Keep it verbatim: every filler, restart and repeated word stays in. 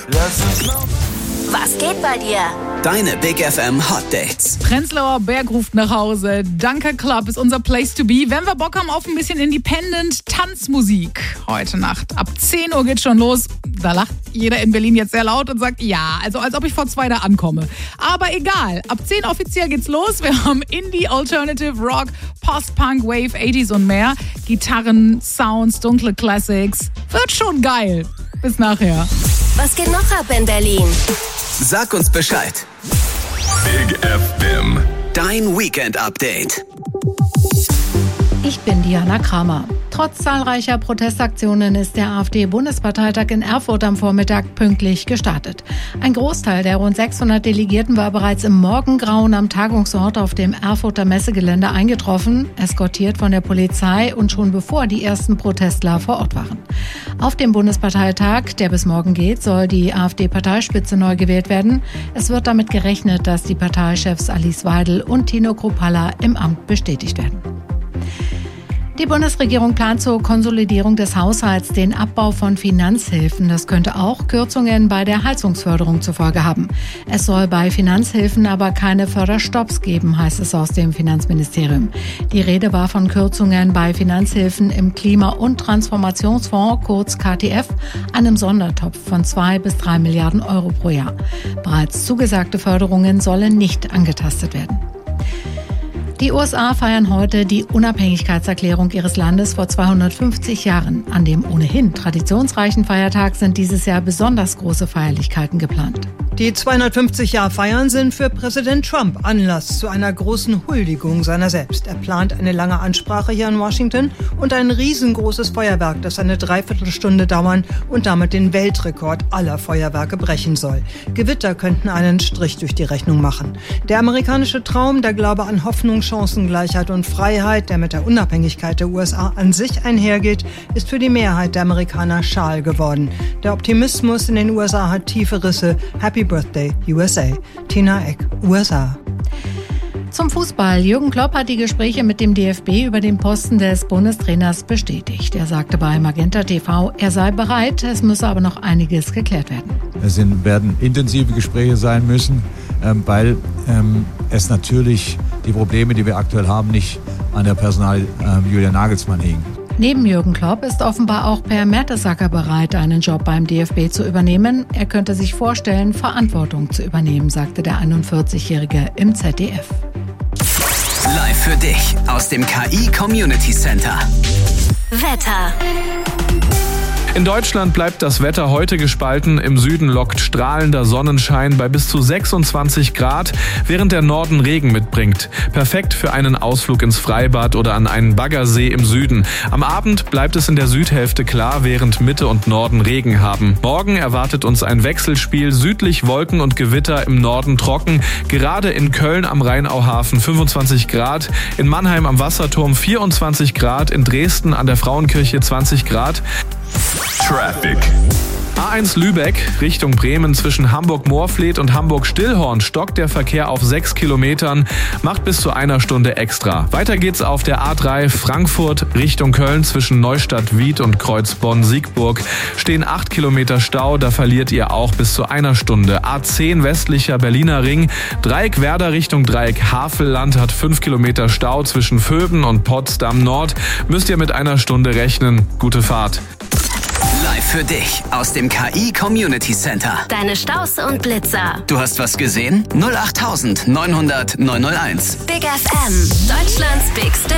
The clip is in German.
Lass uns Was geht bei dir? Deine Big F M Hot Dates. Prenzlauer Berg ruft nach Hause. Danke Club ist unser Place to be. Wenn wir Bock haben auf ein bisschen Independent Tanzmusik heute Nacht. Ab zehn Uhr geht's schon los. Da lacht jeder in Berlin jetzt sehr laut und sagt, ja, also als ob ich vor zwei da ankomme. Aber egal, ab zehn offiziell geht's los. Wir haben Indie, Alternative, Rock, Post-Punk, Wave, achtziger und mehr. Gitarren, Sounds, dunkle Classics. Wird schon geil. Bis nachher. Was geht noch ab in Berlin? Sag uns Bescheid. Big F M. Dein Weekend-Update. Ich bin Diana Kramer. Trotz zahlreicher Protestaktionen ist der AfD-Bundesparteitag in Erfurt am Vormittag pünktlich gestartet. Ein Großteil der rund sechshundert Delegierten war bereits im Morgengrauen am Tagungsort auf dem Erfurter Messegelände eingetroffen, eskortiert von der Polizei und schon bevor die ersten Protestler vor Ort waren. Auf dem Bundesparteitag, der bis morgen geht, soll die AfD-Parteispitze neu gewählt werden. Es wird damit gerechnet, dass die Parteichefs Alice Weidel und Tino Kruppalla im Amt bestätigt werden. Die Bundesregierung plant zur Konsolidierung des Haushalts den Abbau von Finanzhilfen. Das könnte auch Kürzungen bei der Heizungsförderung zur Folge haben. Es soll bei Finanzhilfen aber keine Förderstopps geben, heißt es aus dem Finanzministerium. Die Rede war von Kürzungen bei Finanzhilfen im Klima- und Transformationsfonds, kurz K T F, einem Sondertopf von zwei bis drei Milliarden Euro pro Jahr. Bereits zugesagte Förderungen sollen nicht angetastet werden. Die U S A feiern heute die Unabhängigkeitserklärung ihres Landes vor zweihundertfünfzig Jahren. An dem ohnehin traditionsreichen Feiertag sind dieses Jahr besonders große Feierlichkeiten geplant. Die zweihundertfünfzig-Jahr-Feiern sind für Präsident Trump Anlass zu einer großen Huldigung seiner selbst. Er plant eine lange Ansprache hier in Washington und ein riesengroßes Feuerwerk, das eine Dreiviertelstunde dauern und damit den Weltrekord aller Feuerwerke brechen soll. Gewitter könnten einen Strich durch die Rechnung machen. Der amerikanische Traum, der Glaube an Hoffnung, Chancengleichheit und Freiheit, der mit der Unabhängigkeit der U S A an sich einhergeht, ist für die Mehrheit der Amerikaner schal geworden. Der Optimismus in den U S A hat tiefe Risse. Happy Birthday, U S A. Tina Eck, U S A. Zum Fußball. Jürgen Klopp hat die Gespräche mit dem D F B über den Posten des Bundestrainers bestätigt. Er sagte bei Magenta T V, er sei bereit, es müsse aber noch einiges geklärt werden. Es sind, werden intensive Gespräche sein müssen, ähm, weil ähm, es natürlich die Probleme, die wir aktuell haben, nicht an der Personal äh, Julian Nagelsmann liegen. Neben Jürgen Klopp ist offenbar auch Per Mertesacker bereit, einen Job beim D F B zu übernehmen. Er könnte sich vorstellen, Verantwortung zu übernehmen, sagte der einundvierzigjährige im Z D F. Live für dich aus dem K I Community Center. Wetter. In Deutschland bleibt das Wetter heute gespalten. Im Süden lockt strahlender Sonnenschein bei bis zu sechsundzwanzig Grad, während der Norden Regen mitbringt. Perfekt für einen Ausflug ins Freibad oder an einen Baggersee im Süden. Am Abend bleibt es in der Südhälfte klar, während Mitte und Norden Regen haben. Morgen erwartet uns ein Wechselspiel, südlich Wolken und Gewitter, im Norden trocken. Gerade in Köln am Rheinauhafen fünfundzwanzig Grad, in Mannheim am Wasserturm vierundzwanzig Grad, in Dresden an der Frauenkirche zwanzig Grad. Traffic. A eins Lübeck Richtung Bremen zwischen Hamburg-Moorfleet und Hamburg-Stillhorn stockt der Verkehr auf sechs Kilometern, macht bis zu einer Stunde extra. Weiter geht's auf der A drei Frankfurt Richtung Köln zwischen Neustadt-Wied und Kreuzbonn-Siegburg. Stehen acht Kilometer Stau, da verliert ihr auch bis zu einer Stunde. A zehn westlicher Berliner Ring, Dreieck Werder Richtung Dreieck Havelland hat fünf Kilometer Stau zwischen Vöben und Potsdam Nord. Müsst ihr mit einer Stunde rechnen. Gute Fahrt. Live für dich aus dem K I Community Center. Deine Staus und Blitzer. Du hast was gesehen? null acht neunhundert neunhundert neunhunderteins. Big F M. Deutschlands Big Stimme.